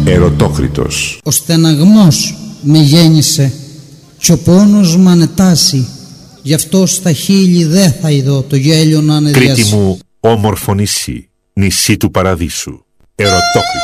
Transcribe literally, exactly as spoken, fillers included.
Ερωτόκριτος. Ο στεναγμός με γέννησε κι ο πόνος μ' ανετάσει, γι' αυτό στα χείλη δε θα ειδώ το γέλιο να ανεδιάσει. Κρήτη μου, όμορφο νησί, νησί του παραδείσου. Ερωτόκριτος.